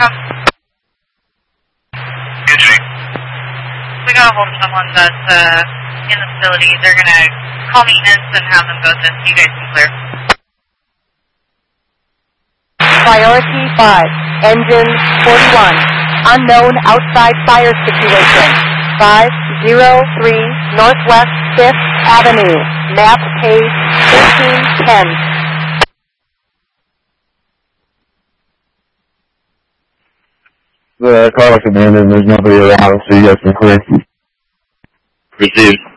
Intercom. Good, Chief. We got a hold of someone that's in the facility. They're going to call maintenance and have them go this. You guys can clear. Priority 5, engine 41. Unknown outside fire situation. 503 Northwest 5th Avenue. Map page 1310. The car was abandoned. There's nobody around, so you guys can clear. Received.